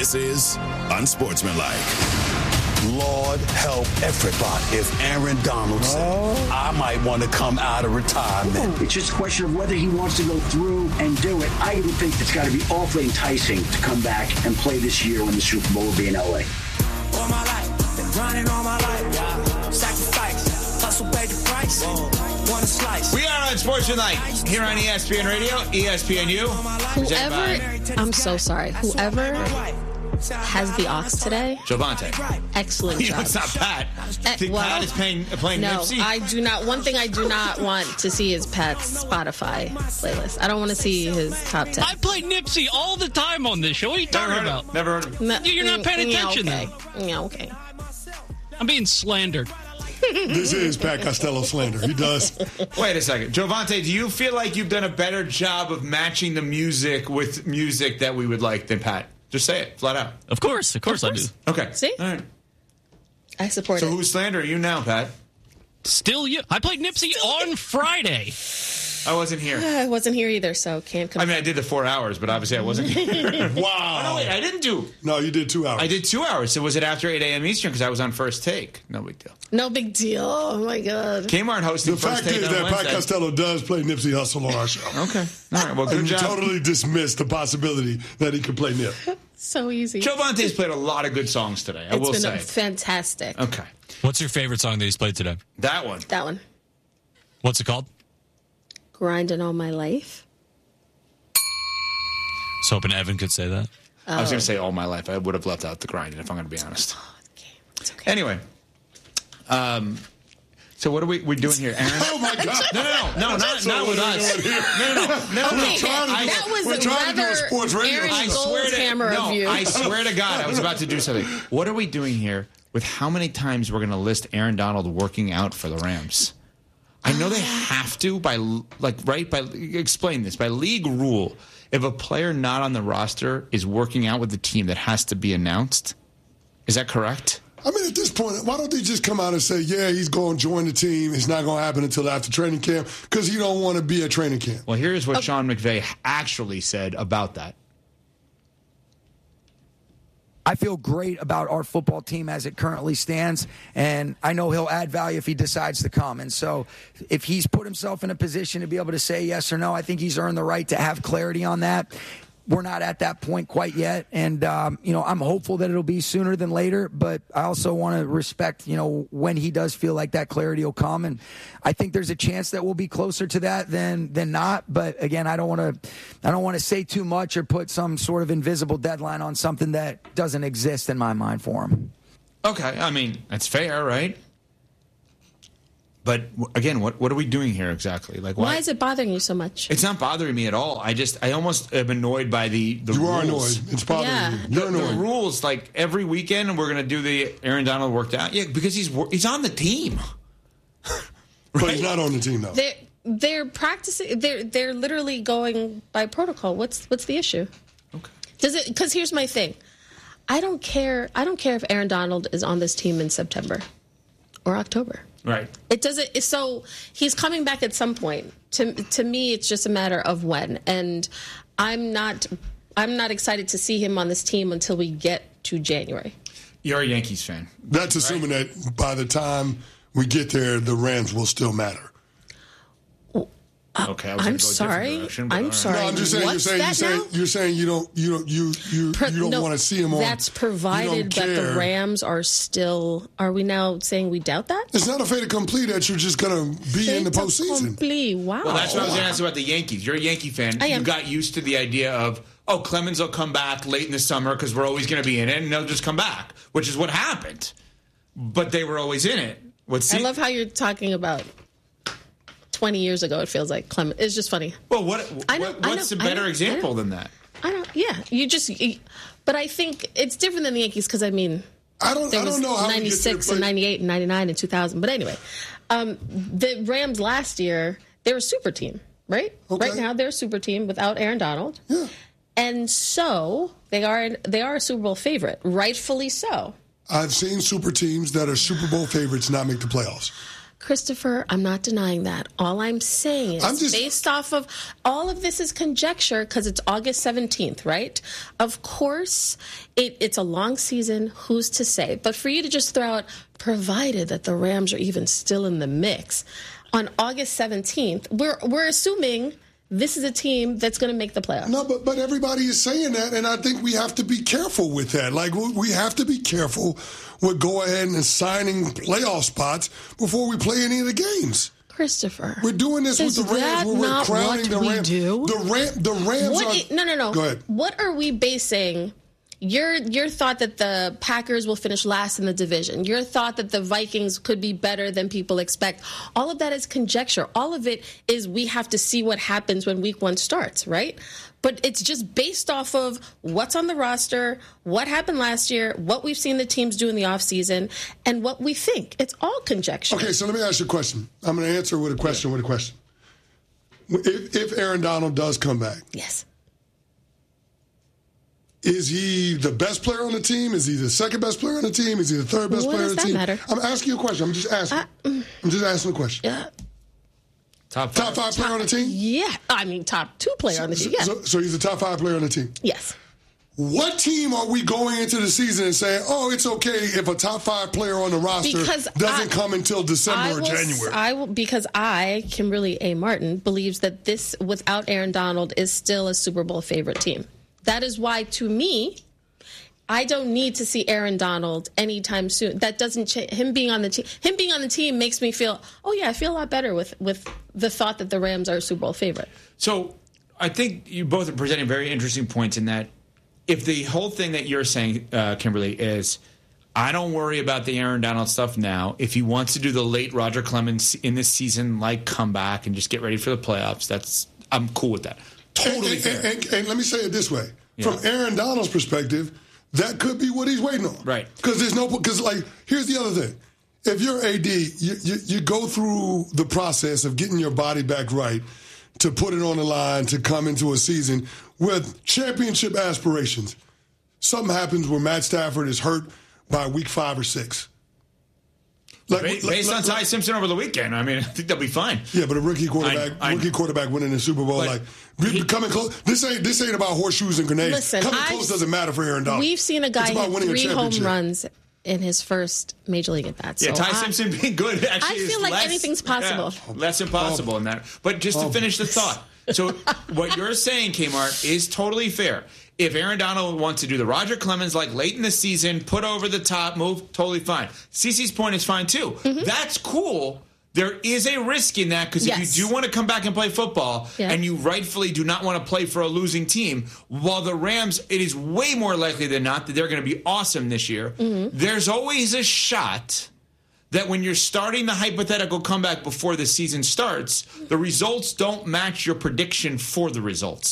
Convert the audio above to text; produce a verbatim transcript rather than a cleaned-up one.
This is Unsportsmanlike. Lord help everybody. If Aaron Donald said, I might want to come out of retirement. It's just a question of whether he wants to go through and do it. I would think it's got to be awfully enticing to come back and play this year when the Super Bowl will be in L A. All my life, been grinding all my life. Yeah. Sacrifice, hustle, pay the price. Want a slice. We are on Sportsmanlike here on E S P N Radio, E S P N U. Whoever, I'm so sorry. Whoever has the ox today. Jovante. Excellent You job. know, it's not Pat. I think well, Pat is playing, playing no, Nipsey. I do not. One thing I do not want to see is Pat's Spotify playlist. I don't want to see his top ten. I play Nipsey all the time on this show. What are you Never talking heard about? of, never heard of. No, You're not paying yeah, attention okay. then. Yeah, okay. I'm being slandered. This is Pat Costello slander. He does. Wait a second. Jovante, do you feel like you've done a better job of matching the music with music that we would like than Pat? Just say it, flat out. Of course. Of course, Of course. I do. Okay. See? All right. I support So it. who's slandering you now, Pat? Still you. I played Nipsey on Friday. I wasn't here. I wasn't here either, so can't come. I mean, I did the four hours, but obviously I wasn't here. Wow. Oh, no, wait, I didn't do. No, you did two hours. I did two hours. So was it after eight a.m. Eastern because I was on First Take? No big deal. No big deal. Oh, my God. Kmart hosting The First fact Take is on that Pat Wednesday. Costello does play Nipsey Hussle on our show. Okay. All right. Well, good And you job. totally dismissed the possibility that he could play Nip. So easy. Jovante's played a lot of good songs today, I It's will been say. fantastic. Okay. What's your favorite song that he's played today? That one. That one. What's it called? Grinding all my life. I was hoping Evan could say that. I was going to say all my life. I would have left out the grinding, if I'm going to be honest. Okay. It's okay. Anyway. Um, so what are we we doing here, Aaron? Oh, my God. No, no, no. No, not, So not with what are we us. doing here? No, no, no. no, no. Okay, trying to I- do- that was we're trying to do a rather sports radio Aaron show. I swear to Goldhammer no, of you. I swear to God, I was about to do something. What are we doing here with how many times we're going to list Aaron Donald working out for the Rams? I know they have to by like right by explain this by league rule. If a player not on the roster is working out with the team, that has to be announced. Is that correct? I mean, at this point, why don't they just come out and say, yeah, he's going to join the team. It's not going to happen until after training camp because he don't want to be at training camp. Well, here's what Sean McVay actually said about that. I feel great about our football team as it currently stands, and I know he'll add value if he decides to come. And so if he's put himself in a position to be able to say yes or no, I think he's earned the right to have clarity on that. We're not at that point quite yet, and um, you know, I'm hopeful that it'll be sooner than later, but I also want to respect, you know, when he does feel like that clarity will come, and I think there's a chance that we'll be closer to that than than not. But again, I don't want to I don't want to say too much or put some sort of invisible deadline on something that doesn't exist in my mind for him. Okay, I mean, that's fair, right? But again, what what are we doing here exactly? Like, why, Why is it bothering you so much? It's not bothering me at all. I just, I almost am annoyed by the the You rules. are annoyed. It's bothering Yeah. you. You're The, the annoyed. rules, like every weekend, we're going to do the Aaron Donald worked out. Yeah, because he's wor- he's on the team. But he's not on the team, though. They're they're practicing. They're they're literally going by protocol. What's what's the issue? Okay. Does it? Because here's my thing. I don't care. I don't care if Aaron Donald is on this team in September or October. Right. It doesn't. So he's coming back at some point. To to me, it's just a matter of when. And I'm not. I'm not excited to see him on this team until we get to January. You're a Yankees fan. That's assuming that by the time we get there, the Rams will still matter. Okay, I was I'm gonna go a different sorry. direction, but all I'm right. sorry. No, I'm just saying. You're What's saying. You're that saying. now? You're saying you don't. You don't. You you Pro- you don't no, want to see him on. That's you provided don't that the care. Rams are still. Are we now saying we doubt that? It's not a fait accompli that you're just going to be in the Fait postseason. accompli. Wow. Well, that's what I was going to ask you about the Yankees. You're a Yankee fan. I am. You got used to the idea of, oh, Clemens will come back late in the summer because we're always going to be in it, and they'll just come back, which is what happened. But they were always in it. What's I love how you're talking about twenty years ago. It feels like Clement. It's just funny. Well, what, I know, what what's I know, a better I know, example I know. than that? I don't. Yeah, you just. You, but I think it's different than the Yankees because I mean, I don't. there I was don't know how we get to the ninety-six place. and ninety-eight and ninety-nine and two thousand. But anyway, um, the Rams last year they were a super team, right? Okay. Right now they're a super team without Aaron Donald. Yeah. And so they are they are a Super Bowl favorite, rightfully so. I've seen super teams that are Super Bowl favorites not make the playoffs. Christopher, I'm not denying that. All I'm saying is I'm just, based off of all of this is conjecture because it's August seventeenth, right? Of course, it, it's a long season. Who's to say? But for you to just throw out, provided that the Rams are even still in the mix, on August seventeenth, we're we're assuming this is a team that's going to make the playoffs. No, but but everybody is saying that, and I think we have to be careful with that. Like, we have to be careful with go ahead and signing playoff spots before we play any of the games. Christopher, we're doing this is with the Rams. Where we're crowning the Rams. Do? The Ram, the Rams. What are, I- no, no, no. Go ahead. What are we basing? Your your thought that the Packers will finish last in the division, your thought that the Vikings could be better than people expect, all of that is conjecture. All of it is we have to see what happens when week one starts, right? But it's just based off of what's on the roster, what happened last year, what we've seen the teams do in the offseason, and what we think. It's all conjecture. Okay, so let me ask you a question. I'm going to answer with a question with a question. If, if Aaron Donald does come back. Yes. Is he the best player on the team? Is he the second best player on the team? Is he the third best What player on does the that team? matter? I'm asking you a question. I'm just asking. Uh, mm. I'm just asking a question. Yeah. Top five. Top five player on the team? Yeah. I mean, top two player on the team. Yeah. So, so he's the top five player on the team? Yes. What team are we going into the season and saying, oh, it's okay if a top five player on the roster Because doesn't I- come until December I or will, January? I will, because I, Kimberly A. Martin, believes that this, without Aaron Donald, is still a Super Bowl favorite team. That is why, to me, I don't need to see Aaron Donald anytime soon. That doesn't change. Him being on the team, him being on the team makes me feel, oh yeah, I feel a lot better with with the thought that the Rams are a Super Bowl favorite. So I think you both are presenting very interesting points in that if the whole thing that you're saying, uh, Kimberly, is I don't worry about the Aaron Donald stuff now. If he wants to do the late Roger Clemens in this season, like come back and just get ready for the playoffs, that's I'm cool with that. Totally and, fair. And, and, and let me say it this way: Yeah. from Aaron Donald's perspective, that could be what he's waiting on. Right. Because there's no, because like, here's the other thing. If you're A D, you, you, you go through the process of getting your body back right to put it on the line to come into a season with championship aspirations. Something happens where Matt Stafford is hurt by week five or six. Like, based like, on like, Ty Simpson over the weekend, I mean, I think they'll be fine. Yeah, but a rookie quarterback, I, I, rookie quarterback winning the Super Bowl, like he, coming close. This ain't this ain't about horseshoes and grenades. Listen, coming I've, close doesn't matter for Aaron Donald. We've seen a guy hit three a home runs in his first major league at bats. Yeah, so Ty I, Simpson being good actually I feel is like less, anything's possible. Yeah, less impossible oh. in that. But just to oh. finish the thought. So what you're saying, Kmart, is totally fair. If Aaron Donald wants to do the Roger Clemens like late in the season, put over the top, move, totally fine. Cece's point is fine too. Mm-hmm. That's cool. There is a risk in that because yes. if you do want to come back and play football yeah. and you rightfully do not want to play for a losing team, while the Rams, it is way more likely than not that they're going to be awesome this year, mm-hmm. there's always a shot that when you're starting the hypothetical comeback before the season starts, the results don't match your prediction for the results.